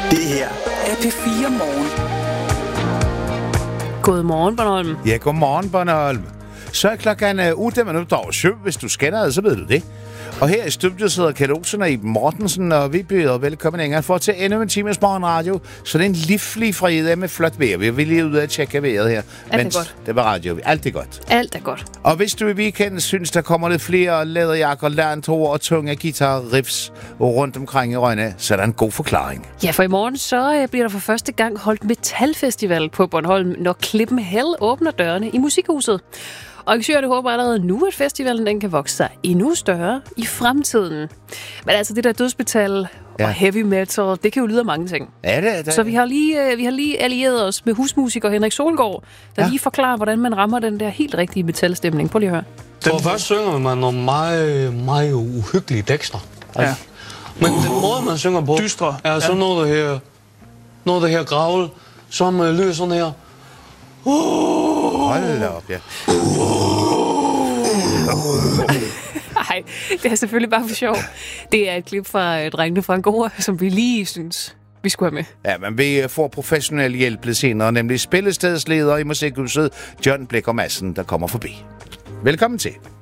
Det her er P4 Morgen. Godmorgen, Bornholm. Ja, godmorgen, Bornholm. Så er klokken 7, hvis du scanner det, så ved du det. Og her i studiet sidder Kjeld Olsen og Iben Mortensen, og vi byder velkommen Inger for til endnu en times morgenradio. Så det er en livlig fredag med flot vejr. Vi vil lige ud og tjekke vejret her. Alt er godt. Det var radio. Alt er godt. Alt er godt. Og hvis du i weekenden synes, der kommer lidt flere læderjakker, lærntoer og tunge guitar-riffs rundt omkring i Rønne, så er der en god forklaring. Ja, for i morgen så bliver der for første gang holdt metalfestival på Bornholm, når Klippen Hell åbner dørene i Musikhuset. Og arrangørerne håber allerede nu, at festivalen den kan vokse sig endnu større i fremtiden. Men altså det der dødsmetal og heavy metal, det kan jo lyde af mange ting. Ja, det. Så vi har lige allieret os med husmusiker Henrik Solgaard, der lige forklarer, hvordan man rammer den der helt rigtige metalstemning. Prøv lige at høre. For først synger man nogle meget, meget uhyggelige tekster. Ja. Men den måde, man synger på, dystre, er så noget der her gravl, som lyder sådan her. Hold da op, ja. Nej, det er selvfølgelig bare for sjov. Det er et klip fra Drengene fra Angora, som vi lige synes, vi skulle have med. Ja, men vi får professionel hjælp lidt senere, nemlig spillestedsleder i Musikhuset, John Blikker Madsen, der kommer forbi. Velkommen til.